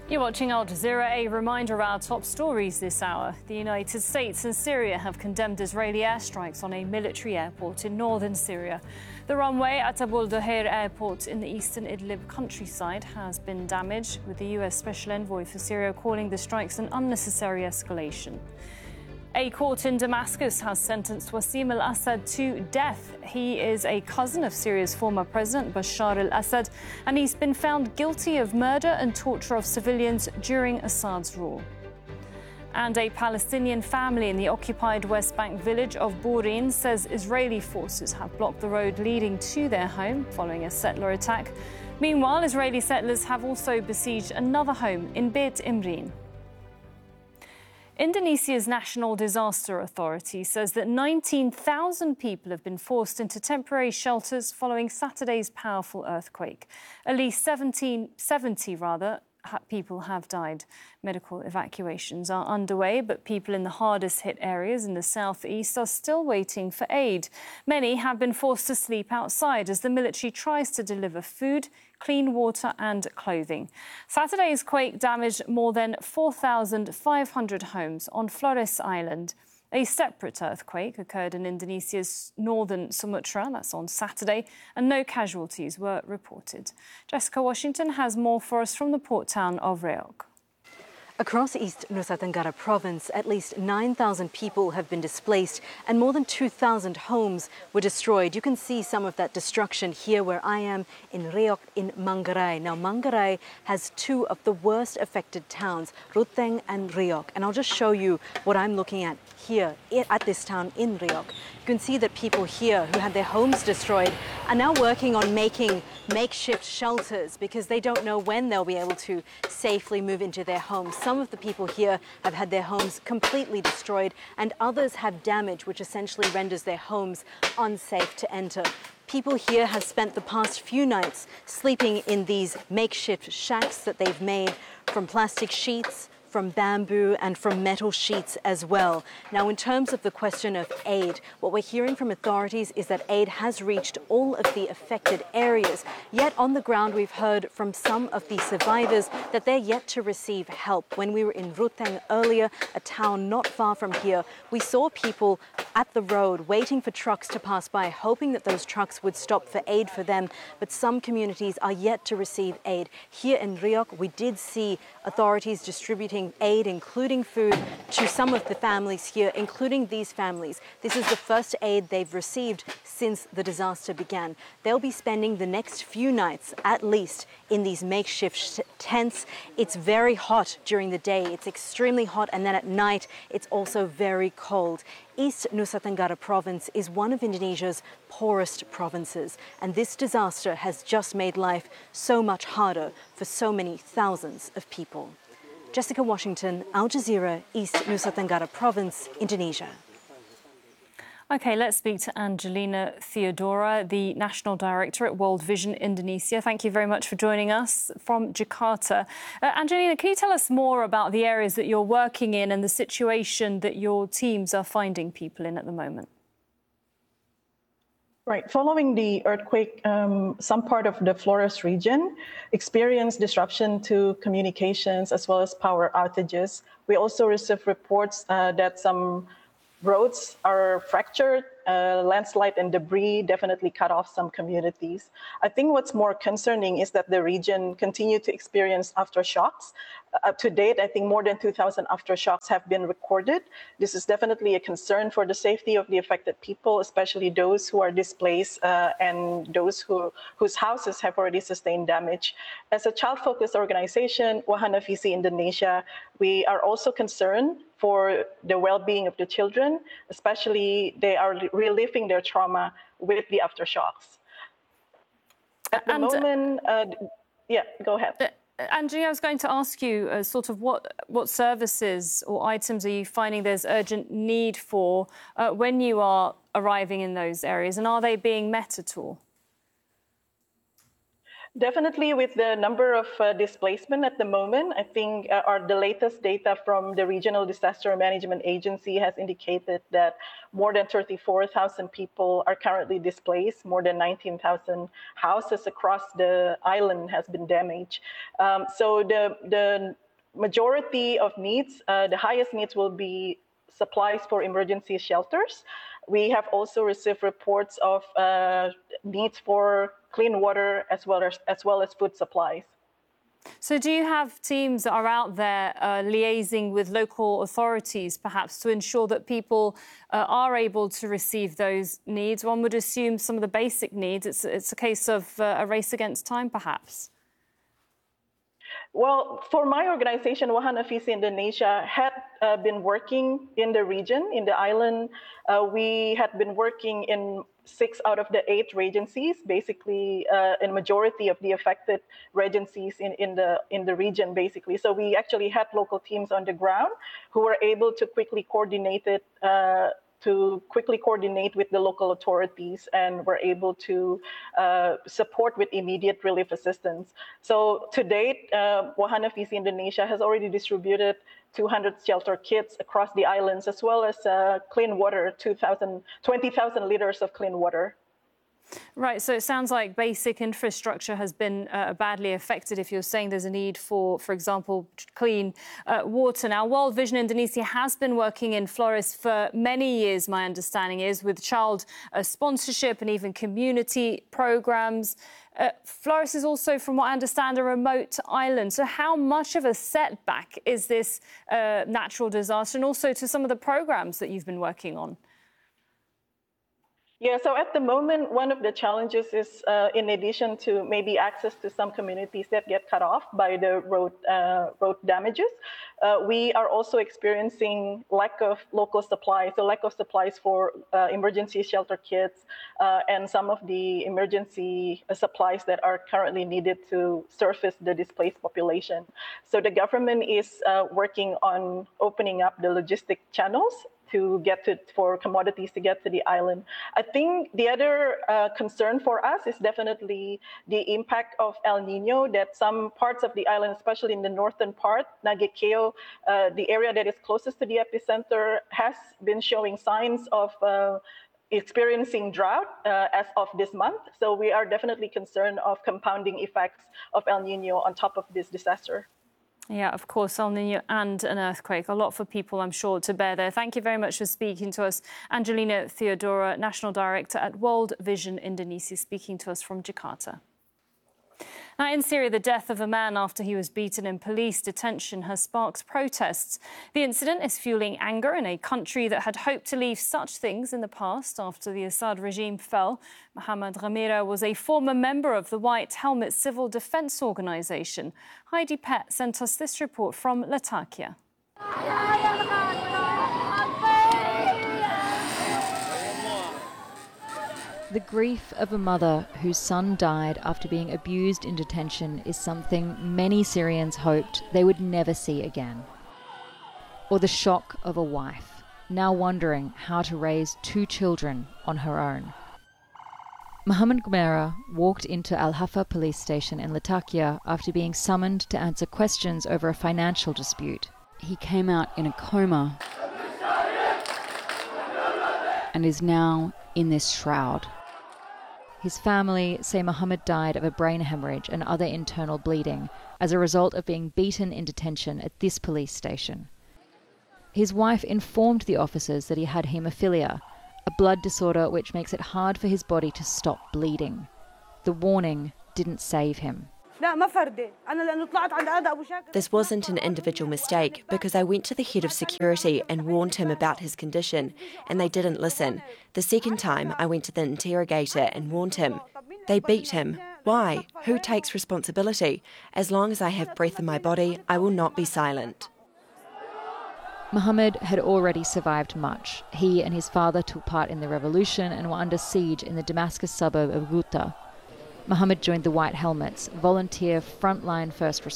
You're watching Al Jazeera. A reminder of our top stories this hour. The United States and Syria have condemned Israeli airstrikes on a military airport in northern Syria. The runway at Abu Daher Airport in the eastern Idlib countryside has been damaged, with the US Special Envoy for Syria calling the strikes an unnecessary escalation. A court in Damascus has sentenced Wassim al-Assad to death. He is a cousin of Syria's former president, Bashar al-Assad, and he's been found guilty of murder and torture of civilians during Assad's rule. And a Palestinian family in the occupied West Bank village of Bourin says Israeli forces have blocked the road leading to their home following a settler attack. Meanwhile, Israeli settlers have also besieged another home in Beit Imrin. Indonesia's National Disaster Authority says that 19,000 people have been forced into temporary shelters following Saturday's powerful earthquake. At least 70 people have died. Medical evacuations are underway, but people in the hardest hit areas in the southeast are still waiting for aid. Many have been forced to sleep outside as the military tries to deliver food, clean water and clothing. Saturday's quake damaged more than 4,500 homes on Flores Island. A separate earthquake occurred in Indonesia's northern Sumatra, that's on Saturday, and no casualties were reported. Jessica Washington has more for us from the port town of Riau. Across East Nusa Tenggara province, at least 9,000 people have been displaced and more than 2,000 homes were destroyed. You can see some of that destruction here where I am in Riau in Manggarai. Now, Manggarai has two of the worst affected towns, Ruteng and Riau. And I'll just show you what I'm looking at here at this town in Riau. You can see that people here who had their homes destroyed are now working on making makeshift shelters because they don't know when they'll be able to safely move into their homes. Some of the people here have had their homes completely destroyed and others have damage which essentially renders their homes unsafe to enter. People here have spent the past few nights sleeping in these makeshift shacks that they've made from plastic sheets, from bamboo and from metal sheets as well. Now, in terms of the question of aid, what we're hearing from authorities is that aid has reached all of the affected areas. Yet on the ground, we've heard from some of the survivors that they're yet to receive help. When we were in Ruteng earlier, a town not far from here, we saw people at the road waiting for trucks to pass by, hoping that those trucks would stop for aid for them. But some communities are yet to receive aid. Here in Riau, we did see authorities distributing aid, including food, to some of the families here, including these families. This is the first aid they've received since the disaster began. They'll be spending the next few nights, at least, in these makeshift tents. It's very hot during the day. It's extremely hot, and then at night, it's also very cold. East Nusa Tenggara province is one of Indonesia's poorest provinces, and this disaster has just made life so much harder for so many thousands of people. Jessica Washington, Al Jazeera, East Nusa Tenggara province, Indonesia. OK, let's speak to Angelina Theodora, the National Director at World Vision Indonesia. Thank you very much for joining us from Jakarta. Angelina, can you tell us more about the areas that you're working in and the situation that your teams are finding people in at the moment? Right. Following the earthquake, some part of the Flores region experienced disruption to communications as well as power outages. We also received reports that some roads are fractured, landslide and debris definitely cut off some communities. I think what's more concerning is that the region continued to experience aftershocks. To date, I think more than 2,000 aftershocks have been recorded. This is definitely a concern for the safety of the affected people, especially those who are displaced and those whose houses have already sustained damage. As a child-focused organization, Wahana Visi Indonesia, we are also concerned for the well-being of the children, especially they are reliving their trauma with the aftershocks. At the moment, yeah, go ahead. Angie, I was going to ask you sort of what services or items are you finding there's urgent need for when you are arriving in those areas, and are they being met at all? Definitely, with the number of displacement at the moment, I think the latest data from the Regional Disaster Management Agency has indicated that more than 34,000 people are currently displaced. More than 19,000 houses across the island has been damaged. So the majority of needs, the highest needs will be supplies for emergency shelters. We have also received reports of needs for clean water as well as food supplies. So do you have teams that are out there liaising with local authorities, perhaps, to ensure that people are able to receive those needs? One would assume some of the basic needs. It's a case of a race against time, perhaps. Well, for my organization, Wahana Visi Indonesia had been working in the region, in the island. We had been working in 6 out of the 8 regencies, basically in majority of the affected regencies in the region, basically. So we actually had local teams on the ground who were able to quickly coordinate with the local authorities and were able to support with immediate relief assistance. So to date, Wahana Visi Indonesia has already distributed 200 shelter kits across the islands, as well as clean water, 20,000 liters of clean water. Right, so it sounds like basic infrastructure has been badly affected if you're saying there's a need for example, clean water. Now, World Vision Indonesia has been working in Flores for many years, my understanding is, with child sponsorship and even community programmes. Flores is also, from what I understand, a remote island. So how much of a setback is this natural disaster, and also to some of the programmes that you've been working on? Yeah, so at the moment, one of the challenges is, in addition to maybe access to some communities that get cut off by the road damages, we are also experiencing lack of local supplies, so lack of supplies for emergency shelter kits and some of the emergency supplies that are currently needed to surface the displaced population. So the government is working on opening up the logistic channels for commodities to get to the island. I think the other concern for us is definitely the impact of El Nino, that some parts of the island, especially in the northern part, Nagekeo, the area that is closest to the epicenter, has been showing signs of experiencing drought as of this month. So we are definitely concerned of compounding effects of El Nino on top of this disaster. Yeah, of course, El Nino and an earthquake. A lot for people, I'm sure, to bear there. Thank you very much for speaking to us. Angelina Theodora, National Director at World Vision Indonesia, speaking to us from Jakarta. Now, in Syria, the death of a man after he was beaten in police detention has sparked protests. The incident is fueling anger in a country that had hoped to leave such things in the past after the Assad regime fell. Mohamed Ramira was a former member of the White Helmet Civil Defence Organisation. Heidi Pett sent us this report from Latakia. The grief of a mother whose son died after being abused in detention is something many Syrians hoped they would never see again. Or the shock of a wife, now wondering how to raise 2 children on her own. Mohamed Gumera walked into Al Hafa police station in Latakia after being summoned to answer questions over a financial dispute. He came out in a coma and is now in this shroud. His family say Mohammed died of a brain hemorrhage and other internal bleeding as a result of being beaten in detention at this police station. His wife informed the officers that he had haemophilia, a blood disorder which makes it hard for his body to stop bleeding. The warning didn't save him. This wasn't an individual mistake because I went to the head of security and warned him about his condition and they didn't listen. The second time I went to the interrogator and warned him. They beat him. Why? Who takes responsibility? As long as I have breath in my body, I will not be silent. Mohammed had already survived much. He and his father took part in the revolution and were under siege in the Damascus suburb of Ghouta. Mohammed joined the White Helmets, volunteer frontline first responders.